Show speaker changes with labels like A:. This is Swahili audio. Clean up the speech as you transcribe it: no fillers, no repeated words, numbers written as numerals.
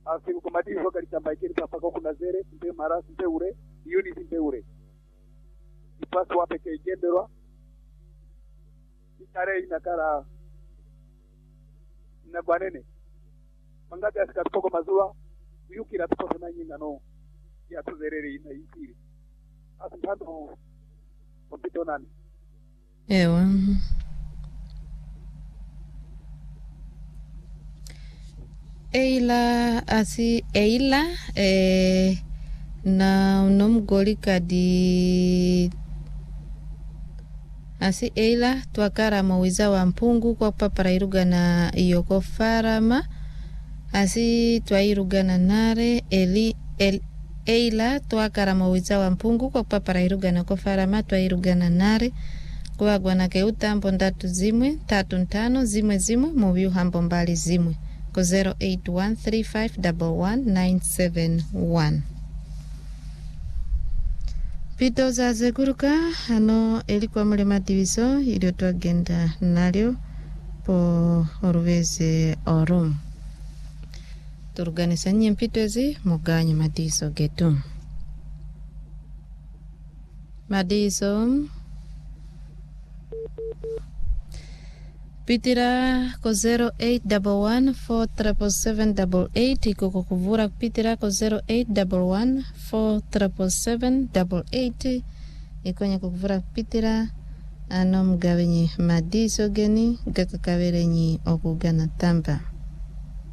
A: Asiku kumadizo kali chamba ikini pafako kuna zere mpe marasi mpe ure unity mpe ure ipasu wape ke genderwa itare inakara inagwanene mangati asikatupoko mazua yukira tupo sana nyinga no ya tuzerere ina isiri asintano kompito nani
B: ewa Eila na unomgoli kadi asi Eila twakara mawiza wa mpungu kwa papara iruga na iyoko farama asi twairuga na nare Eila twakara mawiza wa mpungu kwa papara iruga na kofarama twairuga na nare kwa gwana keuta mpo ndatu zimwe 35 zimwe mubiu hampo mbali zimwe ko 0813511971 Pito za zeguruka ano ilikuwa mlema diviso ilio tuagenda nalio po oruveze orum turuganisa nye mpito ezi muganye madiso getu madiso pitira ko 0811477788 iko kukuvura pitira ko 0811477788 ikonye kukuvura pitira ano mgawenye madiso geni gakakaverenyi okugana tamba